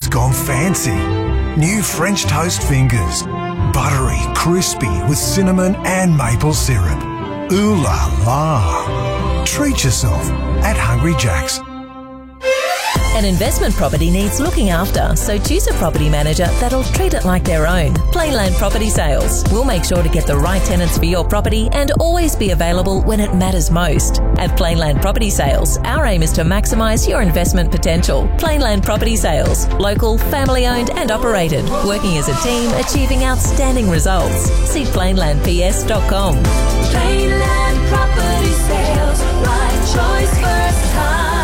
gone fancy. New French toast fingers. Buttery, crispy with cinnamon and maple syrup. Ooh la la. Treat yourself at Hungry Jack's. An investment property needs looking after, so choose a property manager that'll treat it like their own. Plainland Property Sales. We'll make sure to get the right tenants for your property and always be available when it matters most. At Plainland Property Sales, our aim is to maximise your investment potential. Plainland Property Sales. Local, family-owned and operated. Working as a team, achieving outstanding results. See plainlandps.com. Plainland Property Sales. Right choice first time.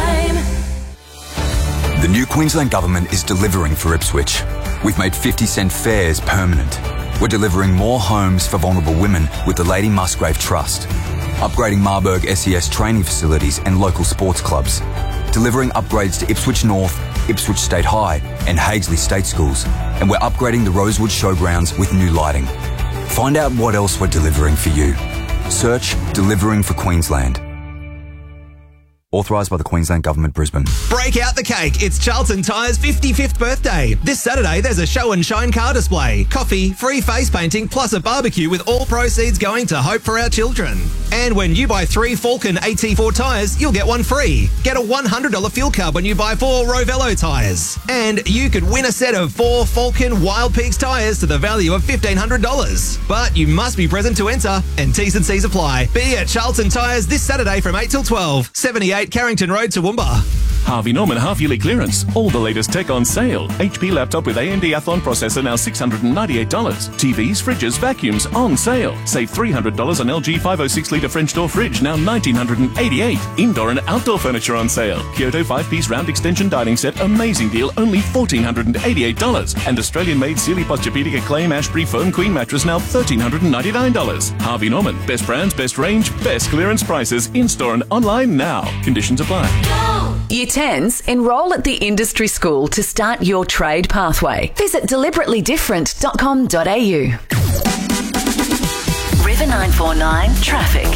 The new Queensland Government is delivering for Ipswich. We've made 50-cent fares permanent. We're delivering more homes for vulnerable women with the Lady Musgrave Trust. Upgrading Marburg SES training facilities and local sports clubs. Delivering upgrades to Ipswich North, Ipswich State High and Hagesley State Schools. And we're upgrading the Rosewood Showgrounds with new lighting. Find out what else we're delivering for you. Search Delivering for Queensland. Authorised by the Queensland Government, Brisbane. Break out the cake. It's Charlton Tyre's 55th birthday. This Saturday, there's a show and shine car display, coffee, free face painting, plus a barbecue with all proceeds going to Hope for Our Children. And when you buy 3 Falcon AT4 tyres, you'll get one free. Get a $100 fuel card when you buy 4 Rovello tyres. And you could win a set of 4 Falcon Wild Peaks tyres to the value of $1,500. But you must be present to enter, and T's and C's apply. Be at Charlton Tyres this Saturday from 8 till 12, 78 Carrington Road, Toowoomba. Harvey Norman half-yearly clearance. All the latest tech on sale. HP laptop with AMD Athlon processor now $698. TVs, fridges, vacuums on sale. Save $300 on LG 506-litre French door fridge, now $1,988. Indoor and outdoor furniture on sale. Kyoto 5-piece round extension dining set, amazing deal, only $1,488. And Australian-made Sealy Posturepedic Acclaim Ashbury Foam Queen mattress, now $1,399. Harvey Norman. Best brands, best range, best clearance prices. In-store and online now. Conditions apply. Year 10s, enrol at the industry school to start your trade pathway. Visit deliberately-different.com.au. River 949 Traffic.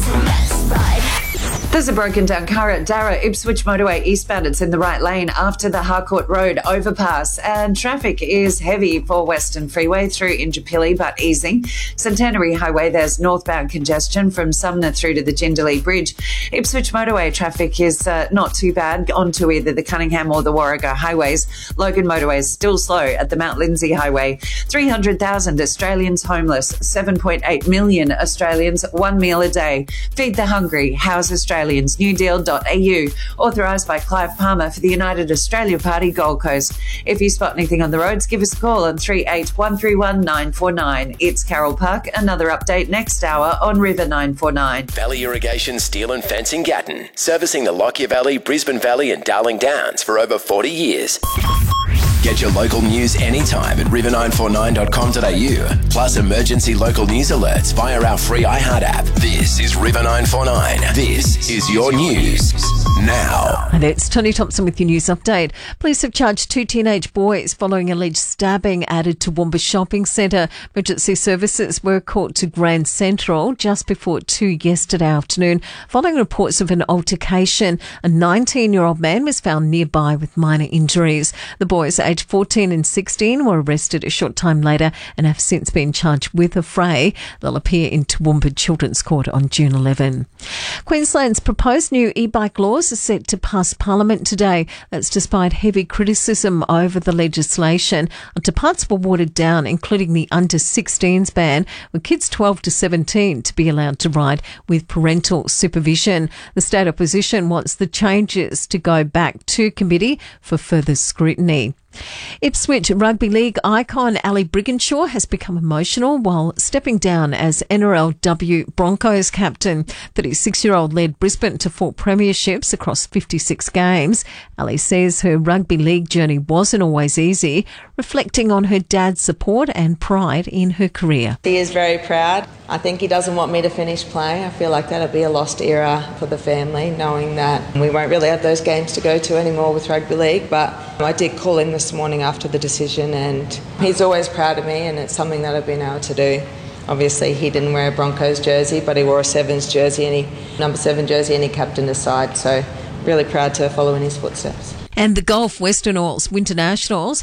There's a broken down car at Darra Ipswich Motorway eastbound. It's in the right lane after the Harcourt Road overpass, and traffic is heavy for Western Freeway through Indooroopilly but easing. Centenary Highway, there's northbound congestion from Sumner through to the Jindalee Bridge. Ipswich Motorway traffic is not too bad onto either the Cunningham or the Warrego highways. Logan Motorway is still slow at the Mount Lindsay Highway. 300,000 Australians homeless, 7.8 million Australians, 1 meal a day. Feed the hungry, house Australians. Newdeal.au, authorised by Clive Palmer for the United Australia Party, Gold Coast. If you spot anything on the roads, give us a call on 38131949. 949. It's Carol Park. Another update next hour on River 949. Valley Irrigation Steel and Fencing Gatton, servicing the Lockyer Valley, Brisbane Valley and Darling Downs for over 40 years. Get your local news anytime at river949.com.au. Plus emergency local news alerts via our free iHeart app. This is River 949. This is your news now. And it's Tony Thompson with your news update. Police have charged 2 teenage boys following alleged stabbing added to Toowoomba Shopping Centre. Emergency services were called to Grand Central just before 2 yesterday afternoon following reports of an altercation. A 19-year-old man was found nearby with minor injuries. The boys, aged 14 and 16, were arrested a short time later and have since been charged with a fray. They'll appear in Toowoomba Children's Court on June 11. Queensland's proposed new e-bike laws are set to pass Parliament today. That's despite heavy criticism over the legislation. Until parts were watered down, including the under-16s ban, with kids 12 to 17 to be allowed to ride with parental supervision. The state opposition wants the changes to go back to committee for further scrutiny. Ipswich Rugby League icon Ali Brigginshaw has become emotional while stepping down as NRLW Broncos captain. 36-year-old led Brisbane to 4 premierships across 56 games. Ali says her rugby league journey wasn't always easy, reflecting on her dad's support and pride in her career. He is very proud. I think he doesn't want me to finish playing. I feel like that'll be a lost era for the family, knowing that we won't really have those games to go to anymore with rugby league. But I did call him this morning after the decision, and he's always proud of me, and it's something that I've been able to do. Obviously, he didn't wear a Broncos jersey, but he wore a Sevens jersey, number 7 jersey, and he captained his side. So really proud to follow in his footsteps. And the Golf Western Oils Winter Nationals